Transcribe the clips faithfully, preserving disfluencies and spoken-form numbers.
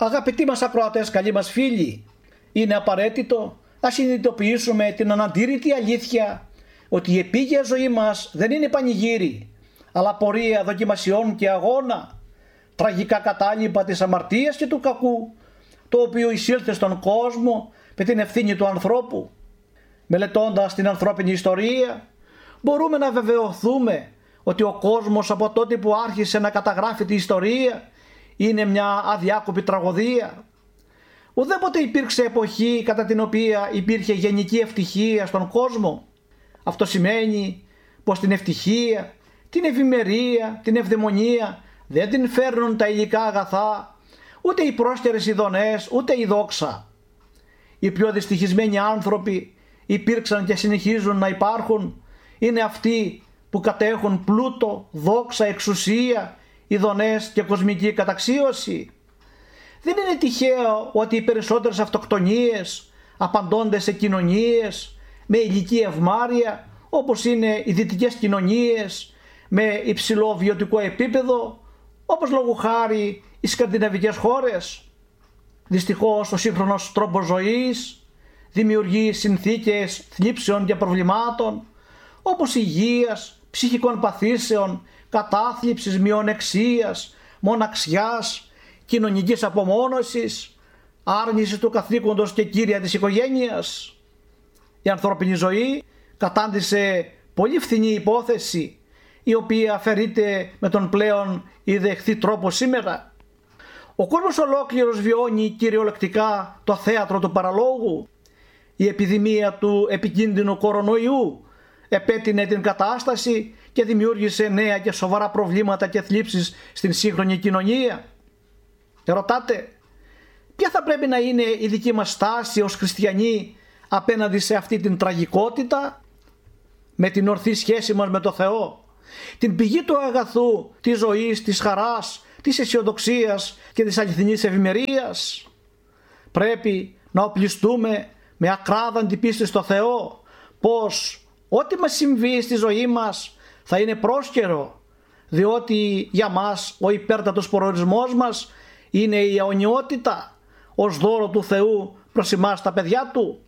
Αγαπητοί μας ακροατές, καλοί μας φίλοι, είναι απαραίτητο να συνειδητοποιήσουμε την αναντήρητη αλήθεια ότι η επίγεια ζωή μας δεν είναι πανηγύρι, αλλά πορεία δοκιμασιών και αγώνα, τραγικά κατάλοιπα της αμαρτίας και του κακού, το οποίο εισήλθε στον κόσμο με την ευθύνη του ανθρώπου. Μελετώντας την ανθρώπινη ιστορία, μπορούμε να βεβαιωθούμε ότι ο κόσμος από τότε που άρχισε να καταγράφει τη ιστορία είναι μια αδιάκοπη τραγωδία. Ουδέποτε υπήρξε εποχή κατά την οποία υπήρχε γενική ευτυχία στον κόσμο. Αυτό σημαίνει πως την ευτυχία, την ευημερία, την ευδαιμονία δεν την φέρνουν τα υλικά αγαθά, ούτε οι πρόσκαιρες ειδονές, ούτε η δόξα. Οι πιο δυστυχισμένοι άνθρωποι υπήρξαν και συνεχίζουν να υπάρχουν, είναι αυτοί που κατέχουν πλούτο, δόξα, εξουσία, ειδονές και κοσμική καταξίωση. Δεν είναι τυχαίο ότι οι περισσότερες αυτοκτονίες απαντώνται σε κοινωνίες με ηλική ευμάρεια, όπως είναι οι δυτικές κοινωνίες με υψηλό βιωτικό επίπεδο, όπως λόγου χάρη οι σκανδιναβικές χώρες. Δυστυχώς ο σύγχρονος τρόπος ζωής δημιουργεί συνθήκες θλίψεων και προβλημάτων, όπως υγείας, ψυχικών παθήσεων, κατάθλιψης, μειονεξίας, μοναξιάς, κοινωνικής απομόνωσης, άρνηση του καθήκοντος και κύρια της οικογένειας. Η ανθρώπινη ζωή κατάντησε πολύ φθηνή υπόθεση, η οποία αφαιρείται με τον πλέον ιδεχθή τρόπο σήμερα. Ο κόσμος ολόκληρος βιώνει κυριολεκτικά το θέατρο του παραλόγου. Η επιδημία του επικίνδυνου κορονοϊού επέτεινε την κατάσταση και δημιούργησε νέα και σοβαρά προβλήματα και θλίψεις στην σύγχρονη κοινωνία. Ρωτάτε, ποια θα πρέπει να είναι η δική μας στάση ως χριστιανοί απέναντι σε αυτή την τραγικότητα? Με την ορθή σχέση μας με το Θεό, την πηγή του αγαθού, της ζωής, της χαράς, της αισιοδοξίας και της αληθινής ευημερίας. Πρέπει να οπλιστούμε με ακράδαντη πίστη στο Θεό, πως ό,τι μας συμβεί στη ζωή μας θα είναι πρόσκαιρο, διότι για μας ο υπέρτατος προορισμός μας είναι η αιωνιότητα ως δώρο του Θεού προς εμάς τα παιδιά Του.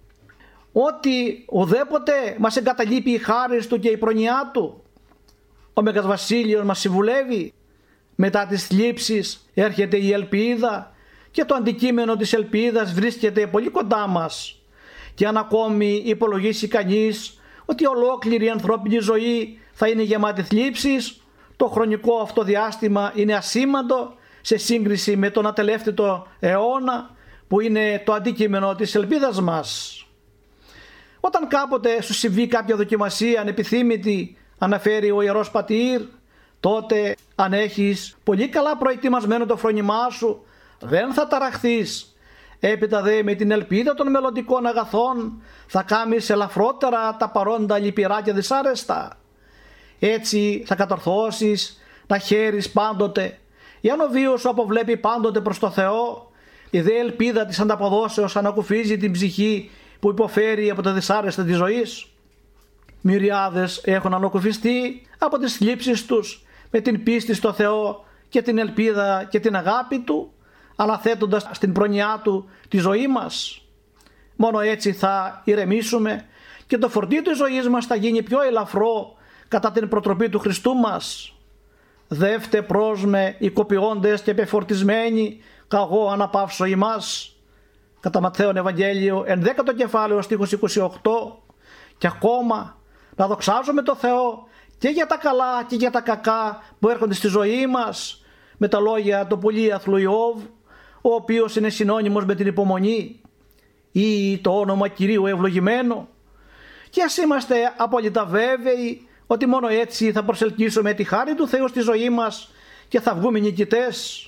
Ότι ουδέποτε μας εγκαταλείπει η χάρις Του και η προνοιά Του. Ο Μέγας Βασίλειος μας συμβουλεύει, μετά τις θλίψεις έρχεται η ελπίδα και το αντικείμενο της ελπίδας βρίσκεται πολύ κοντά μας. Και αν ακόμη υπολογίσει κανείς ότι ολόκληρη η ανθρώπινη ζωή θα είναι γεμάτη θλίψεις, το χρονικό αυτό διάστημα είναι ασήμαντο σε σύγκριση με τον ατελεύτητο αιώνα που είναι το αντικείμενο της ελπίδας μας. Όταν κάποτε σου συμβεί κάποια δοκιμασία ανεπιθύμητη, αναφέρει ο Ιερός Πατήρ, τότε αν έχεις πολύ καλά προετοιμασμένο το φρόνημά σου, δεν θα ταραχθείς. Έπειτα δε με την ελπίδα των μελλοντικών αγαθών θα κάνεις ελαφρότερα τα παρόντα λυπηρά και δυσάρεστα. Έτσι θα κατορθώσεις να χαίρεις πάντοτε. Εάν ο βίος σου αποβλέπει πάντοτε προς το Θεό, η δε ελπίδα της ανταποδόσεως ανακουφίζει την ψυχή που υποφέρει από τα δυσάρεστα της ζωής. Μυριάδες έχουν ανακουφιστεί από τις θλίψεις τους με την πίστη στο Θεό και την ελπίδα και την αγάπη Του, αναθέτοντας στην προνοιά Του τη ζωή μας. Μόνο έτσι θα ηρεμήσουμε και το φορτίο της ζωής μας θα γίνει πιο ελαφρό κατά την προτροπή του Χριστού μας. Δεύτε προς με οικοποιώντες και πεφορτισμένοι, καγώ αναπαύσω ημάς. Κατά Ματθαίον Ευαγγέλιο ενδέκατο κεφάλαιο στίχος είκοσι οκτώ. Και ακόμα να δοξάζουμε το Θεό και για τα καλά και για τα κακά που έρχονται στη ζωή μας, με τα λόγια του πολύ αθλού Ιώβ, ο οποίος είναι συνώνυμος με την υπομονή, ή το όνομα Κυρίου ευλογημένο. Και ας είμαστε απόλυτα βέβαιοι ότι μόνο έτσι θα προσελκύσουμε τη χάρη του Θεού στη ζωή μας και θα βγούμε νικητές.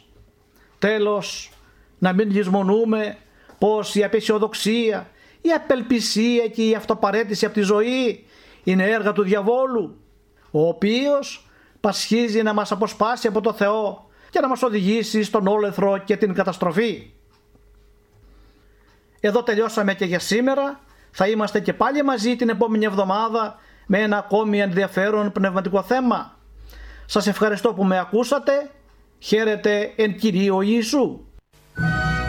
Τέλος, να μην λησμονούμε πως η απαισιοδοξία, η απελπισία και η αυτοπαρέτηση από τη ζωή είναι έργα του διαβόλου, ο οποίος πασχίζει να μας αποσπάσει από το Θεό και να μας οδηγήσει στον όλεθρο και την καταστροφή. Εδώ τελειώσαμε και για σήμερα. Θα είμαστε και πάλι μαζί την επόμενη εβδομάδα με ένα ακόμη ενδιαφέρον πνευματικό θέμα. Σας ευχαριστώ που με ακούσατε. Χαίρετε εν Κυρίω Ιησού.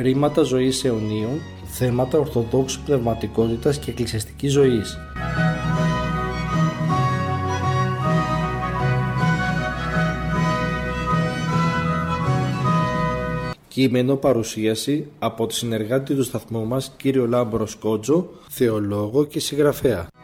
Ρήματα ζωής αιωνίων, θέματα ορθοδόξου πνευματικότητας και εκκλησιαστικής ζωής. Κείμενο παρουσίαση από τη συνεργάτη του σταθμού μας, κύριο Λάμπρο Σκότζο, θεολόγο και συγγραφέα.